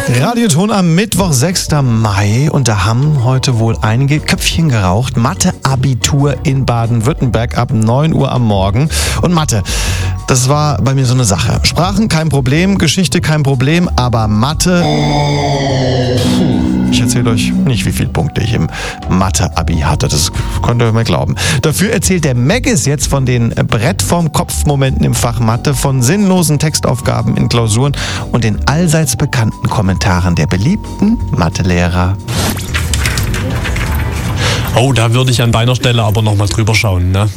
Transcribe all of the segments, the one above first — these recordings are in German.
Radioton am Mittwoch, 6. Mai. Und da haben heute wohl einige Köpfchen geraucht. Mathe-Abitur in Baden-Württemberg ab 9 Uhr am Morgen. Und Mathe, das war bei mir so eine Sache. Sprachen kein Problem, Geschichte kein Problem, aber Mathe... Ich erzähle euch nicht, wie viele Punkte ich im Mathe-Abi hatte. Das könnt ihr mir glauben. Dafür erzählt der Maggis jetzt von den Brett-vorm-Kopf-Momenten im Fach Mathe, von sinnlosen Textaufgaben in Klausuren und den allseits bekannten Kommentaren der beliebten Mathelehrer. Oh, da würde ich an deiner Stelle aber nochmal drüber schauen, ne?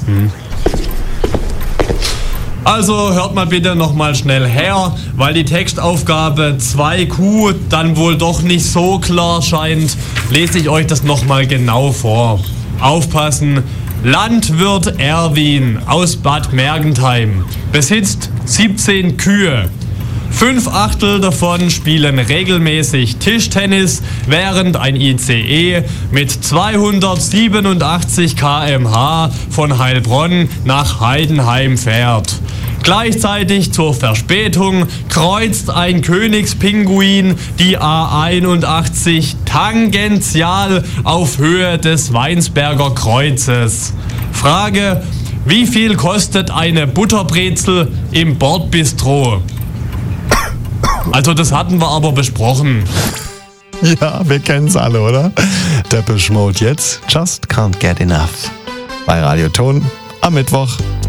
Also hört mal bitte nochmal schnell her, weil die Textaufgabe 2Q dann wohl doch nicht so klar scheint, lese ich euch das nochmal genau vor. Aufpassen! Landwirt Erwin aus Bad Mergentheim besitzt 17 Kühe. 5/8 davon spielen regelmäßig Tischtennis, während ein ICE mit 287 km/h von Heilbronn nach Heidenheim fährt. Gleichzeitig zur Verspätung kreuzt ein Königspinguin die A81 tangential auf Höhe des Weinsberger Kreuzes. Frage: Wie viel kostet eine Butterbrezel im Bordbistro? Also das hatten wir aber besprochen. Ja, wir kennen's alle, oder? Depeche Mode jetzt. Just can't get enough. Bei Radioton am Mittwoch.